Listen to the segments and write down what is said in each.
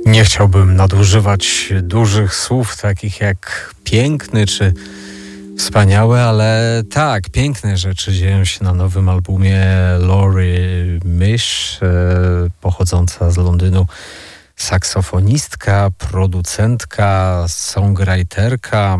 Nie chciałbym nadużywać dużych słów, takich jak piękny czy wspaniały, ale tak, piękne rzeczy dzieją się na nowym albumie Laurie Mish, pochodząca z Londynu. Saksofonistka, producentka, songwriterka,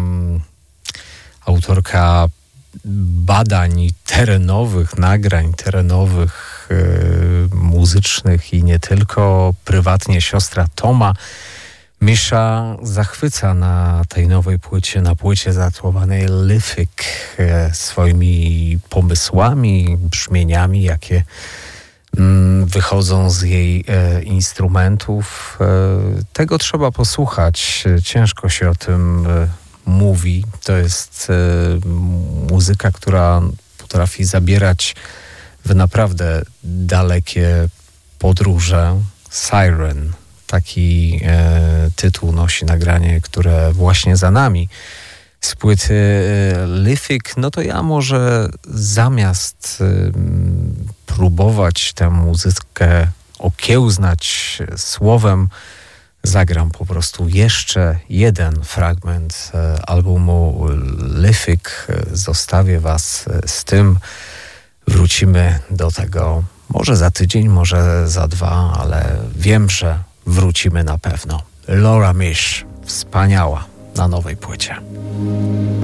autorka badań terenowych, nagrań terenowych, muzycznych i nie tylko. Prywatnie siostra Toma Misha zachwyca na tej nowej płycie, na płycie zatytułowanej Lithic, swoimi pomysłami, brzmieniami, jakie wychodzą z jej instrumentów. Tego trzeba posłuchać. Ciężko się o tym mówi. To jest muzyka, która potrafi zabierać w naprawdę dalekie podróże. Siren, taki tytuł nosi nagranie, które właśnie za nami z płyty Lithic. No to ja może zamiast próbować tę muzykę okiełznać słowem, zagram po prostu jeszcze jeden fragment albumu Lithic. Zostawię was z tym. Wrócimy do tego może za tydzień, może za 2, ale wiem, że wrócimy na pewno. Laura Mish, wspaniała na nowej płycie.